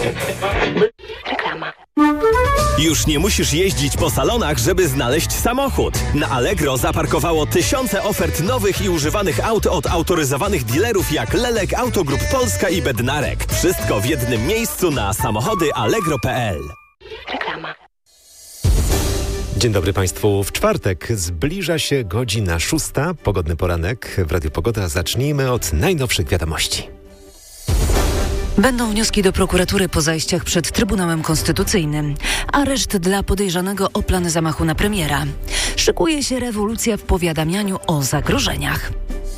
Reklama. Już nie musisz jeździć po salonach, żeby znaleźć samochód. Na Allegro zaparkowało tysiące ofert nowych i używanych aut od autoryzowanych dealerów jak Lelek, Autogroup Polska i Bednarek. Wszystko w jednym miejscu na samochody allegro.pl. Reklama. Dzień dobry Państwu. W czwartek zbliża się godzina 6. Pogodny poranek w Radiu Pogoda. Zacznijmy od najnowszych wiadomości. Będą wnioski do prokuratury po zajściach przed Trybunałem Konstytucyjnym. Areszt dla podejrzanego o plan zamachu na premiera. Szykuje się rewolucja w powiadamianiu o zagrożeniach.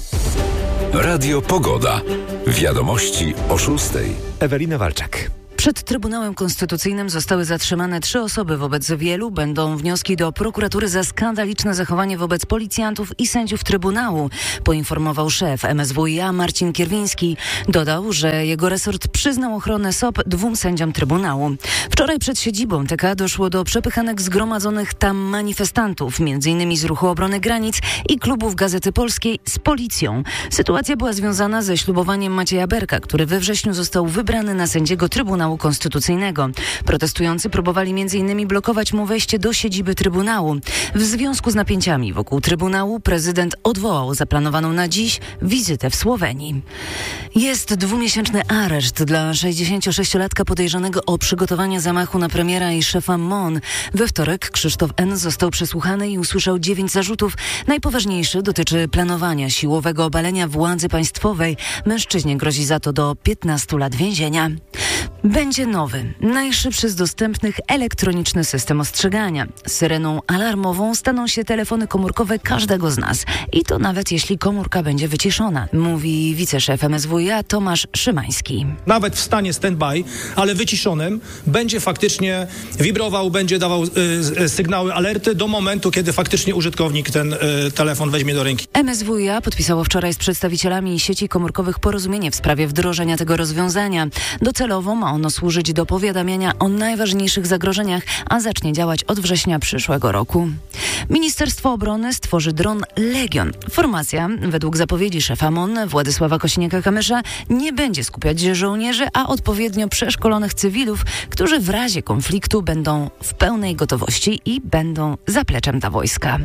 Radio Pogoda. Wiadomości o 6. Ewelina Walczak. Przed Trybunałem Konstytucyjnym zostały zatrzymane 3 osoby. Wobec wielu będą wnioski do prokuratury za skandaliczne zachowanie wobec policjantów i sędziów Trybunału, poinformował szef MSWiA Marcin Kierwiński. Dodał, że jego resort przyznał ochronę SOP 2 sędziom Trybunału. Wczoraj przed siedzibą TK doszło do przepychanek zgromadzonych tam manifestantów, m.in. z Ruchu Obrony Granic i klubów Gazety Polskiej z policją. Sytuacja była związana ze ślubowaniem Macieja Berka, który we wrześniu został wybrany na sędziego Trybunału Konstytucyjnego. Protestujący próbowali m.in. blokować mu wejście do siedziby Trybunału. W związku z napięciami wokół Trybunału prezydent odwołał zaplanowaną na dziś wizytę w Słowenii. Jest 2-miesięczny areszt dla 66-latka podejrzanego o przygotowanie zamachu na premiera i szefa MON. We wtorek Krzysztof N. został przesłuchany i usłyszał 9 zarzutów. Najpoważniejszy dotyczy planowania siłowego obalenia władzy państwowej. Mężczyźnie grozi za to do 15 lat więzienia. Będzie nowy, najszybszy z dostępnych elektroniczny system ostrzegania. Syreną alarmową staną się telefony komórkowe każdego z nas. I to nawet jeśli komórka będzie wyciszona, mówi wiceszef MSWiA Tomasz Szymański. Nawet w stanie stand-by, ale wyciszonym, będzie faktycznie wibrował, będzie dawał sygnały, alerty do momentu, kiedy faktycznie użytkownik ten telefon weźmie do ręki. MSWiA podpisało wczoraj z przedstawicielami sieci komórkowych porozumienie w sprawie wdrożenia tego rozwiązania. Docelowo ma ono służyć do powiadamiania o najważniejszych zagrożeniach, a zacznie działać od września przyszłego roku. Ministerstwo Obrony stworzy dron Legion. Formacja, według zapowiedzi szefa MON Władysława Kosiniaka-Kamysza, nie będzie skupiać żołnierzy, a odpowiednio przeszkolonych cywilów, którzy w razie konfliktu będą w pełnej gotowości i będą zapleczem dla wojska.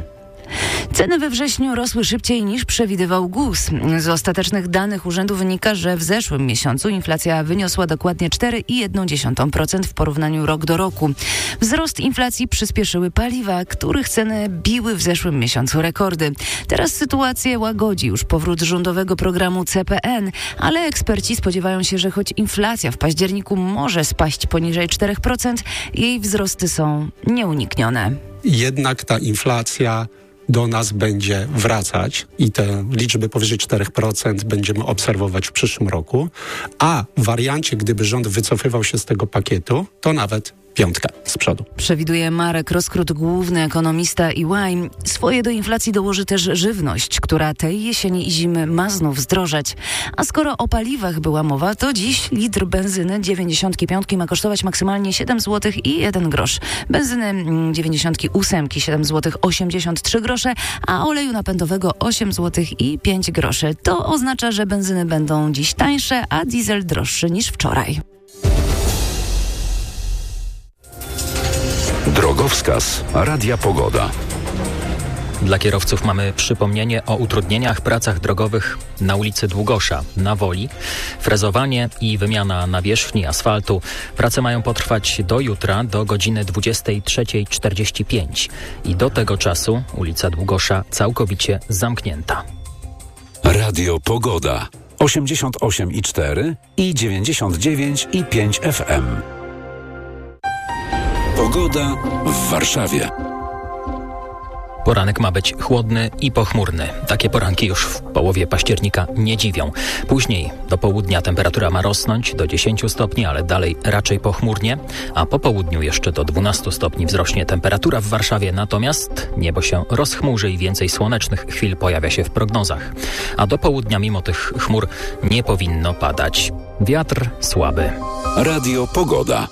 Ceny we wrześniu rosły szybciej niż przewidywał GUS. Z ostatecznych danych urzędu wynika, że w zeszłym miesiącu inflacja wyniosła dokładnie 4,1% w porównaniu rok do roku. Wzrost inflacji przyspieszyły paliwa, których ceny biły w zeszłym miesiącu rekordy. Teraz sytuację łagodzi już powrót rządowego programu CPN, ale eksperci spodziewają się, że choć inflacja w październiku może spaść poniżej 4%, jej wzrosty są nieuniknione. Jednak ta inflacja do nas będzie wracać i te liczby powyżej 4% będziemy obserwować w przyszłym roku, a w wariancie, gdyby rząd wycofywał się z tego pakietu, to nawet 5 z przodu. Przewiduje Marek Roskrót, główny ekonomista EY. Swoje do inflacji dołoży też żywność, która tej jesieni i zimy ma znów zdrożeć. A skoro o paliwach była mowa, to dziś litr benzyny 95 ma kosztować maksymalnie 7 zł i 1 grosz. Benzyny 98 7 zł 83 grosze, a oleju napędowego 8 zł i 5 groszy. To oznacza, że benzyny będą dziś tańsze, a diesel droższy niż wczoraj. Drogowskaz Radia Pogoda. Dla kierowców mamy przypomnienie o utrudnieniach w pracach drogowych na ulicy Długosza, na Woli. Frezowanie i wymiana nawierzchni asfaltu. Prace mają potrwać do jutra, do godziny 23:45. I do tego czasu ulica Długosza całkowicie zamknięta. Radio Pogoda. 88,4 i 99,5 FM. Pogoda w Warszawie. Poranek ma być chłodny i pochmurny. Takie poranki już w połowie października nie dziwią. Później do południa temperatura ma rosnąć do 10 stopni, ale dalej raczej pochmurnie, a po południu jeszcze do 12 stopni wzrośnie temperatura w Warszawie, natomiast niebo się rozchmurzy i więcej słonecznych chwil pojawia się w prognozach. A do południa mimo tych chmur nie powinno padać. Wiatr słaby. Radio Pogoda.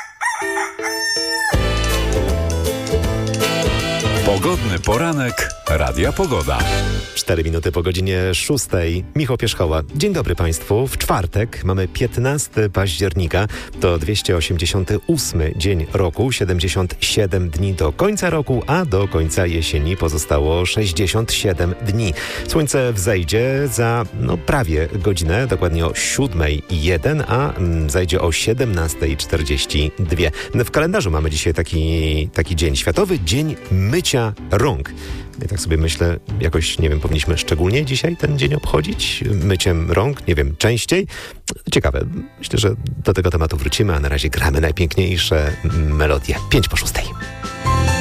Pogodny poranek Radia Pogoda. 4 minuty po godzinie 6. Michał Pierzchoła. Dzień dobry Państwu. W czwartek mamy 15 października. To 288 dzień roku, 77 dni do końca roku, a do końca jesieni pozostało 67 dni. Słońce wzejdzie za prawie godzinę, dokładnie o 7:01, a zajdzie o 17:42. W kalendarzu mamy dzisiaj taki dzień, Światowy Dzień Mycia Rąk. Ja tak sobie myślę, jakoś, powinniśmy szczególnie dzisiaj ten dzień obchodzić myciem rąk, częściej. Ciekawe, myślę, że do tego tematu wrócimy, a na razie gramy najpiękniejsze melodie. 5 po 6.